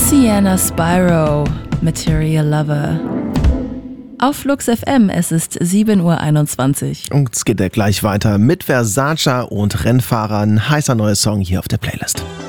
Sienna Spyro, Material Lover. Auf Flux FM, es ist 7:21 Uhr. Und es geht ja gleich weiter mit Versace und Rennfahrern. Heißer neuer Song hier auf der Playlist.